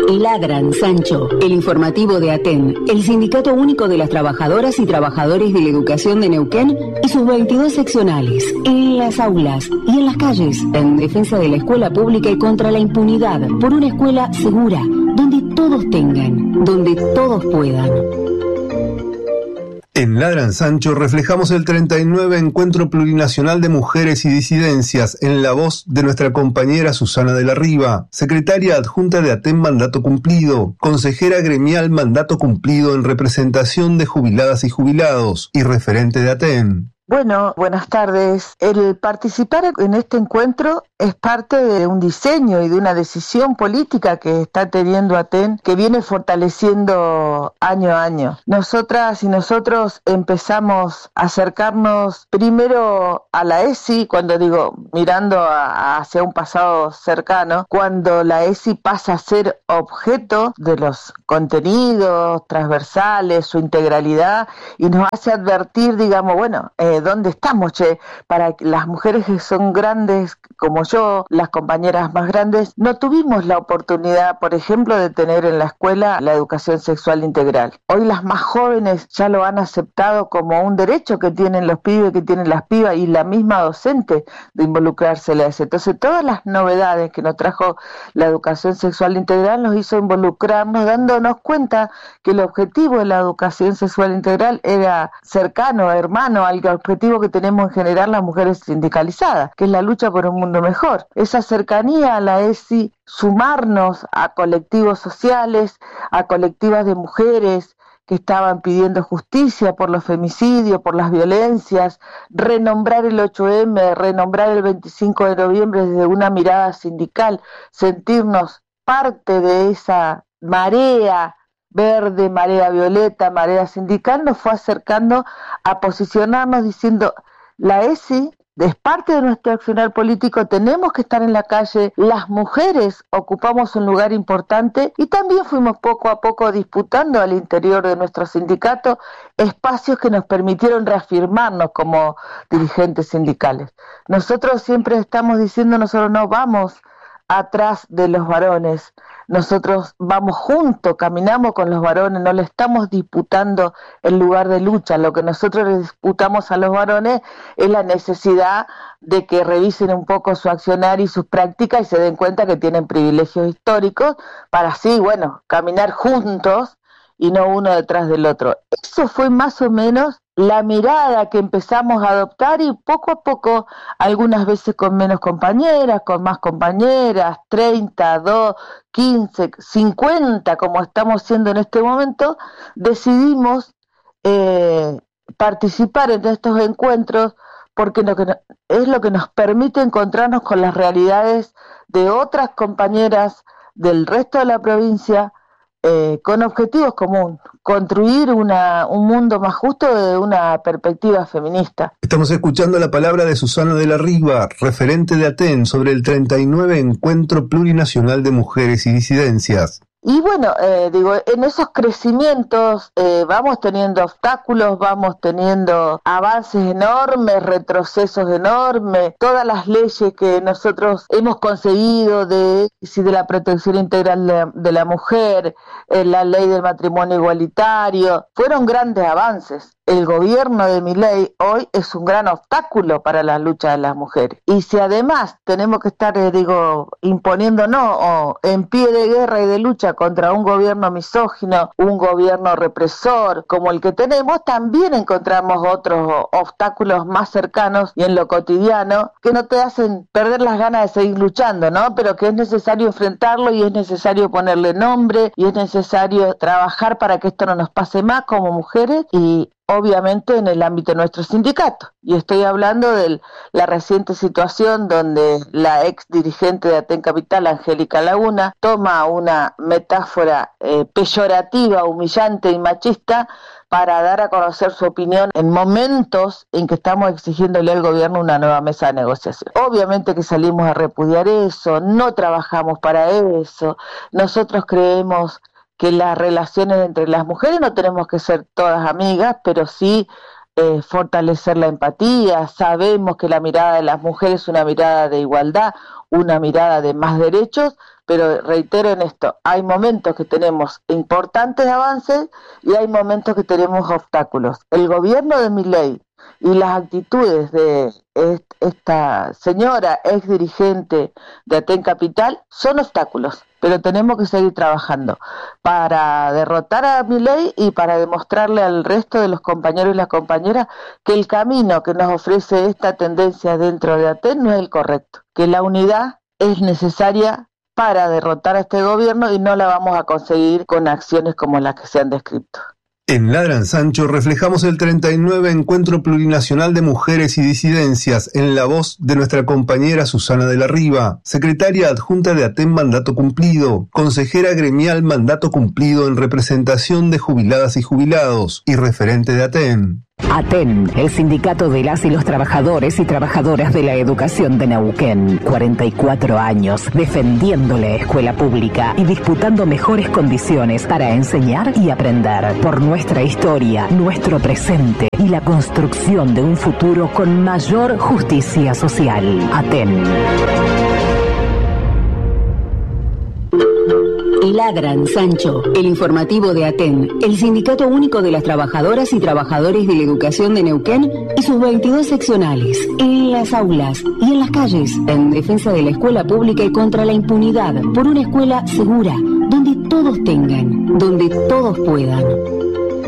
Ladran, Sancho, el informativo de ATEN, el Sindicato Único de las Trabajadoras y Trabajadores de la Educación de Neuquén y sus 22 seccionales, en las aulas y en las calles, en defensa de la escuela pública y contra la impunidad, por una escuela segura, donde todos tengan, donde todos puedan. En Ladran Sancho reflejamos el 39 Encuentro Plurinacional de Mujeres y Disidencias en la voz de nuestra compañera Susana de la Riva, secretaria adjunta de ATEN Mandato Cumplido, consejera gremial Mandato Cumplido en representación de jubiladas y jubilados y referente de ATEN. Bueno, buenas tardes. El participar en este encuentro es parte de un diseño y de una decisión política que está teniendo ATEN, que viene fortaleciendo año a año. Nosotras y nosotros empezamos a acercarnos primero a la ESI, cuando digo mirando hacia un pasado cercano, cuando la ESI pasa a ser objeto de los contenidos transversales, su integralidad, y nos hace advertir, digamos, bueno, ¿dónde estamos, Para las mujeres que son grandes como yo, las compañeras más grandes, no tuvimos la oportunidad, por ejemplo, de tener en la escuela la educación sexual integral. Hoy las más jóvenes ya lo han aceptado como un derecho que tienen los pibes, que tienen las pibas y la misma docente de involucrarse en eso. Entonces, todas las novedades que nos trajo la educación sexual integral nos hizo involucrarnos, dándonos cuenta que el objetivo de la educación sexual integral era cercano, hermano al objetivo que tenemos en general las mujeres sindicalizadas, que es la lucha por un mundo mejor. Esa cercanía a la ESI, sumarnos a colectivos sociales, a colectivas de mujeres que estaban pidiendo justicia por los femicidios, por las violencias, renombrar el 8M, renombrar el 25 de noviembre desde una mirada sindical, sentirnos parte de esa marea verde, marea violeta, marea sindical, nos fue acercando a posicionarnos diciendo, la ESI es parte de nuestro accionar político, tenemos que estar en la calle, las mujeres ocupamos un lugar importante y también fuimos poco a poco disputando al interior de nuestro sindicato espacios que nos permitieron reafirmarnos como dirigentes sindicales. Nosotros siempre estamos diciendo, nosotros no vamos atrás de los varones, nosotros vamos juntos, caminamos con los varones, no le estamos disputando el lugar de lucha. Lo que nosotros le disputamos a los varones es la necesidad de que revisen un poco su accionar y sus prácticas y se den cuenta que tienen privilegios históricos para así, bueno, caminar juntos y no uno detrás del otro. Eso fue más o menos la mirada que empezamos a adoptar y poco a poco, algunas veces con menos compañeras, con más compañeras, 30, 2, 15, 50, como estamos haciendo en este momento, decidimos participar en estos encuentros porque es lo que nos permite encontrarnos con las realidades de otras compañeras del resto de la provincia, con objetivos comunes, construir un mundo más justo desde una perspectiva feminista. Estamos escuchando la palabra de Susana de la Riva, referente de ATEN, sobre el 39 Encuentro Plurinacional de Mujeres y Disidencias. Y bueno, en esos crecimientos vamos teniendo obstáculos, vamos teniendo avances enormes, retrocesos enormes, todas las leyes que nosotros hemos conseguido de la protección integral de la mujer, la ley del matrimonio igualitario, fueron grandes avances. El gobierno de Milei hoy es un gran obstáculo para la lucha de las mujeres. Y si además tenemos que estar, imponiéndonos en pie de guerra y de lucha contra un gobierno misógino, un gobierno represor como el que tenemos, también encontramos otros obstáculos más cercanos y en lo cotidiano que no te hacen perder las ganas de seguir luchando, ¿no? Pero que es necesario enfrentarlo y es necesario ponerle nombre y es necesario trabajar para que esto no nos pase más como mujeres y obviamente en el ámbito de nuestro sindicato. Y estoy hablando de la reciente situación donde la ex dirigente de ATEN Capital, Angélica Laguna, toma una metáfora peyorativa, humillante y machista para dar a conocer su opinión en momentos en que estamos exigiéndole al gobierno una nueva mesa de negociación. Obviamente que salimos a repudiar eso, no trabajamos para eso, nosotros creemos que las relaciones entre las mujeres no tenemos que ser todas amigas, pero sí fortalecer la empatía. Sabemos que la mirada de las mujeres es una mirada de igualdad, una mirada de más derechos, pero reitero en esto, hay momentos que tenemos importantes avances y hay momentos que tenemos obstáculos. El gobierno de Milei y las actitudes de esta señora ex dirigente de Aten Capital son obstáculos, pero tenemos que seguir trabajando para derrotar a Milei y para demostrarle al resto de los compañeros y las compañeras que el camino que nos ofrece esta tendencia dentro de Aten no es el correcto, que la unidad es necesaria para derrotar a este gobierno y no la vamos a conseguir con acciones como las que se han descrito. En Ladran Sancho reflejamos el 39 Encuentro Plurinacional de Mujeres y Disidencias en la voz de nuestra compañera Susana de la Riva, secretaria adjunta de Aten Mandato Cumplido, consejera gremial Mandato Cumplido en representación de jubiladas y jubilados y referente de Aten. Aten, el sindicato de las y los trabajadores y trabajadoras de la educación de Neuquén. 44 años defendiendo la escuela pública y disputando mejores condiciones para enseñar y aprender. Por nuestra historia, nuestro presente y la construcción de un futuro con mayor justicia social. Aten. Ladran Sancho, el informativo de Aten, el Sindicato Único de las Trabajadoras y Trabajadores de la Educación de Neuquén y sus 22 seccionales, en las aulas y en las calles, en defensa de la escuela pública y contra la impunidad, por una escuela segura, donde todos tengan, donde todos puedan.